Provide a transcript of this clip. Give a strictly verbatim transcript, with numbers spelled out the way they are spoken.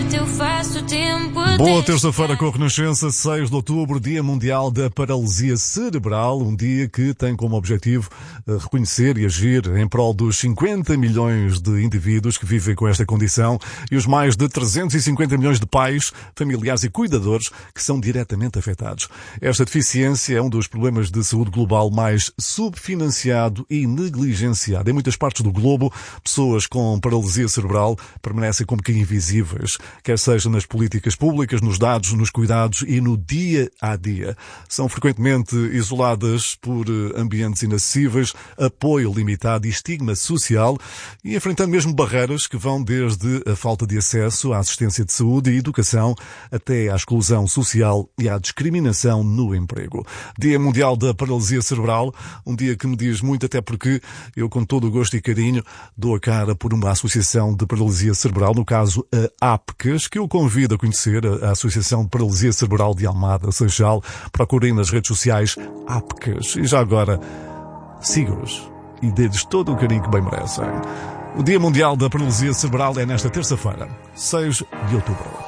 eu faço tempo. Boa terça-feira com a Renascença, seis de outubro, Dia Mundial da Paralisia Cerebral, um dia que tem como objetivo reconhecer e agir em prol dos cinquenta milhões de indivíduos que vivem com esta condição e os mais de trezentos e cinquenta milhões de pais, familiares e cuidadores que são diretamente afetados. Esta deficiência é um dos problemas de saúde global mais subfinanciado e negligenciado. Em muitas partes do globo, pessoas com paralisia cerebral permanecem como que invisíveis, quer seja nas políticas públicas, nos dados, nos cuidados e no dia a dia. São frequentemente isoladas por ambientes inacessíveis, apoio limitado e estigma social e enfrentando mesmo barreiras que vão desde a falta de acesso à assistência de saúde e educação até à exclusão social e à discriminação no emprego. Dia Mundial da Paralisia Cerebral, um dia que me diz muito, até porque eu, com todo o gosto e carinho, dou a cara por uma associação de paralisia cerebral, no caso a APCAS, que eu convido a conhecer, a Associação de Paralisia Cerebral de Almada, Seixal. Procurem nas redes sociais APCAS. E já agora, siga-os e dê-lhes todo o carinho que bem merecem. O Dia Mundial da Paralisia Cerebral é nesta terça-feira, seis de outubro.